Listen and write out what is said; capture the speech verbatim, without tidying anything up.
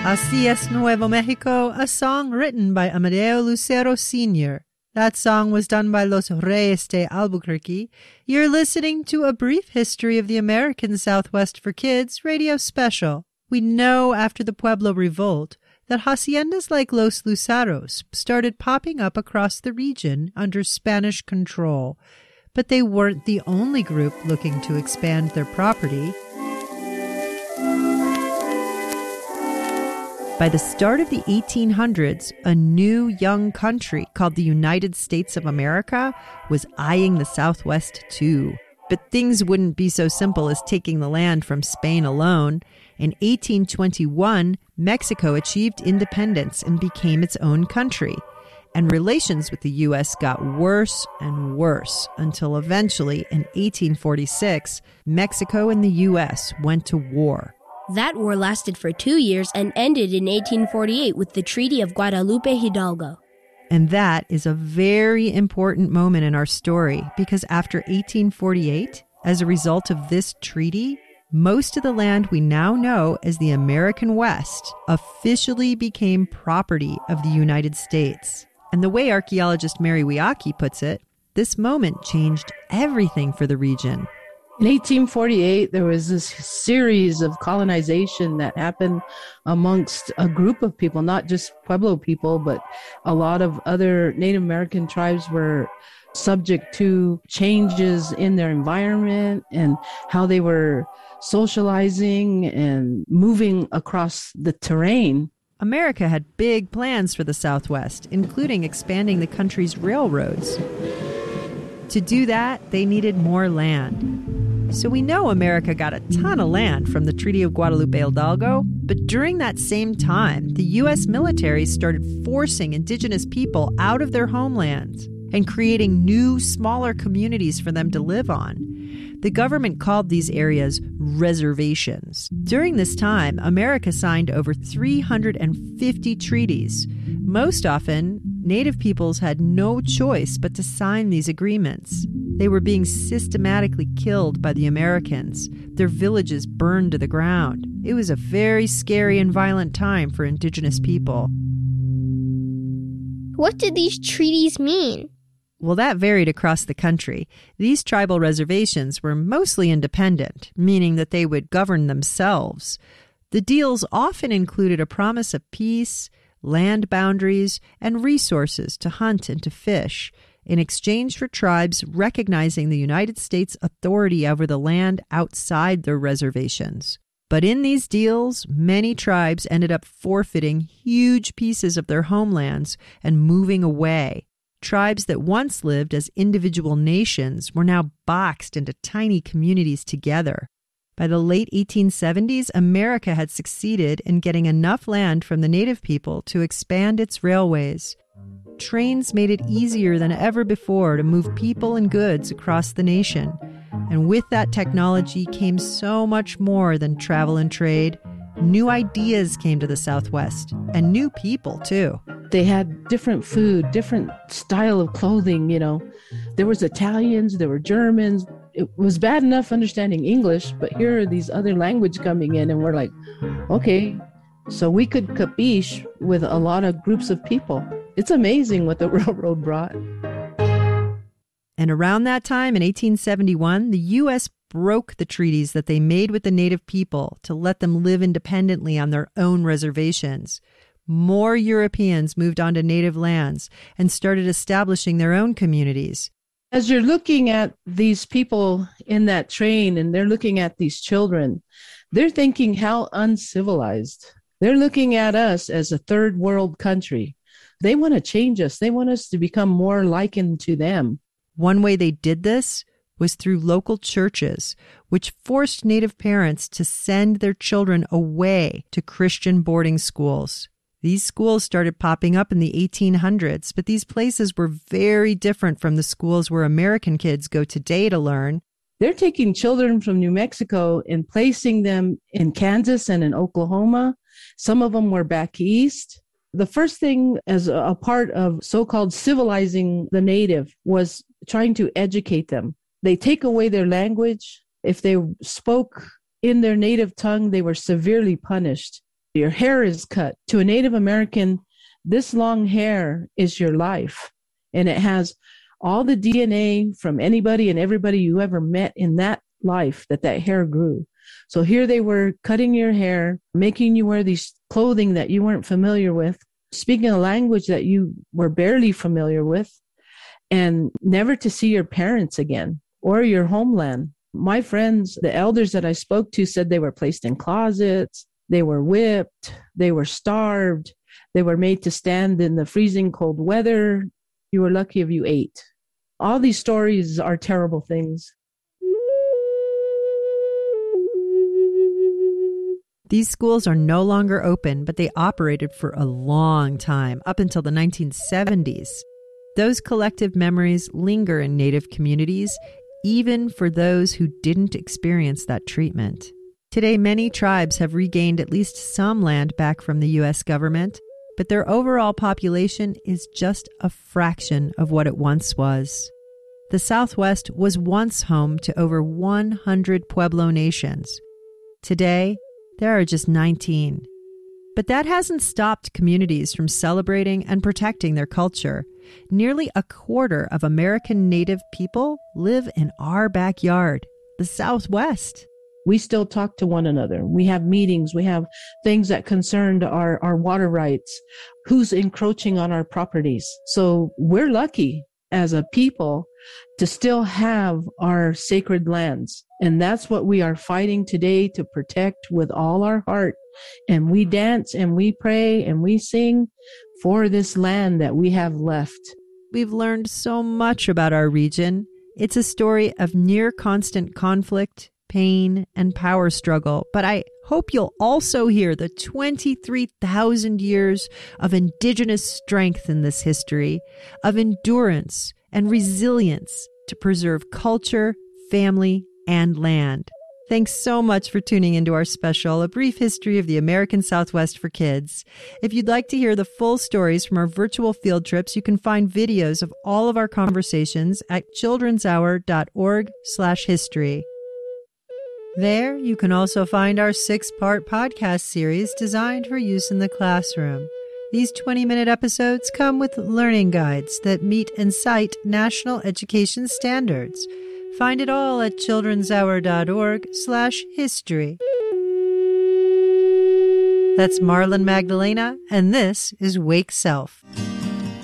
Así es Nuevo Mexico, a song written by Amadeo Lucero Senior That song was done by Los Reyes de Albuquerque. You're listening to A Brief History of the American Southwest for Kids radio special. We know after the Pueblo Revolt that haciendas like Los Luzaros started popping up across the region under Spanish control. But they weren't the only group looking to expand their property. By the start of the eighteen hundreds, a new young country called the United States of America was eyeing the Southwest too. But things wouldn't be so simple as taking the land from Spain alone. In eighteen twenty-one, Mexico achieved independence and became its own country. And relations with the U S got worse and worse until eventually, in eighteen forty-six, Mexico and the U S went to war. That war lasted for two years and ended in eighteen forty-eight with the Treaty of Guadalupe Hidalgo. And that is a very important moment in our story because after eighteen forty-eight, as a result of this treaty, most of the land we now know as the American West officially became property of the United States. And the way archaeologist Mary Wiaki puts it, this moment changed everything for the region. In eighteen forty-eight, there was this series of colonization that happened amongst a group of people, not just Pueblo people, but a lot of other Native American tribes were subject to changes in their environment and how they were socializing and moving across the terrain. America had big plans for the Southwest, including expanding the country's railroads. To do that, they needed more land. So we know America got a ton of land from the Treaty of Guadalupe Hidalgo, but during that same time, the U S military started forcing indigenous people out of their homelands and creating new, smaller communities for them to live on. The government called these areas reservations. During this time, America signed over three hundred fifty treaties. Most often, Native peoples had no choice but to sign these agreements. They were being systematically killed by the Americans, their villages burned to the ground. It was a very scary and violent time for indigenous people. What did these treaties mean? Well, that varied across the country. These tribal reservations were mostly independent, meaning that they would govern themselves. The deals often included a promise of peace, land boundaries, and resources to hunt and to fish, in exchange for tribes recognizing the United States authority over the land outside their reservations. But in these deals, many tribes ended up forfeiting huge pieces of their homelands and moving away. Tribes that once lived as individual nations were now boxed into tiny communities together. By the late eighteen seventies, America had succeeded in getting enough land from the Native people to expand its railways. Trains made it easier than ever before to move people and goods across the nation. And with that technology came so much more than travel and trade. New ideas came to the Southwest, and new people, too. They had different food, different style of clothing, you know. There was Italians, there were Germans. It was bad enough understanding English, but here are these other language coming in, and we're like, okay, so we could capiche with a lot of groups of people. It's amazing what the railroad brought. And around that time, in eighteen seventy-one, the U S broke the treaties that they made with the Native people to let them live independently on their own reservations. More Europeans moved onto Native lands and started establishing their own communities. As you're looking at these people in that train and they're looking at these children, they're thinking how uncivilized. They're looking at us as a third world country. They want to change us. They want us to become more likened to them. One way they did this was through local churches, which forced Native parents to send their children away to Christian boarding schools. These schools started popping up in the eighteen hundreds, but these places were very different from the schools where American kids go today to learn. They're taking children from New Mexico and placing them in Kansas and in Oklahoma. Some of them were back east. The first thing as a part of so-called civilizing the Native was trying to educate them. They take away their language. If they spoke in their native tongue, they were severely punished. Your hair is cut. To a Native American, this long hair is your life. And it has all the D N A from anybody and everybody you ever met in that life that that hair grew. So here they were cutting your hair, making you wear these clothing that you weren't familiar with, speaking a language that you were barely familiar with, and never to see your parents again or your homeland. My friends, the elders that I spoke to, said they were placed in closets, they were whipped, they were starved, they were made to stand in the freezing cold weather. You were lucky if you ate. All these stories are terrible things. These schools are no longer open, but they operated for a long time, up until the nineteen seventies. Those collective memories linger in Native communities, even for those who didn't experience that treatment. Today, many tribes have regained at least some land back from the U S government, but their overall population is just a fraction of what it once was. The Southwest was once home to over one hundred Pueblo nations. Today, there are just nineteen. But that hasn't stopped communities from celebrating and protecting their culture. Nearly a quarter of American Native people live in our backyard, the Southwest. We still talk to one another. We have meetings. We have things that concerned our, our water rights, who's encroaching on our properties. So we're lucky as a people to still have our sacred lands. And that's what we are fighting today to protect with all our heart. And we dance and we pray and we sing for this land that we have left. We've learned so much about our region. It's a story of near constant conflict, pain, and power struggle. But I hope you'll also hear the twenty-three thousand years of indigenous strength in this history, of endurance and resilience to preserve culture, family, and land. Thanks so much for tuning into our special, A Brief History of the American Southwest for Kids. If you'd like to hear the full stories from our virtual field trips, you can find videos of all of our conversations at childrenshour.org slash history. There, you can also find our six-part podcast series designed for use in the classroom. These twenty-minute episodes come with learning guides that meet and cite national education standards. Find it all at childrenshour.org slash history. That's Marlon Magdalena, and this is Wake Self.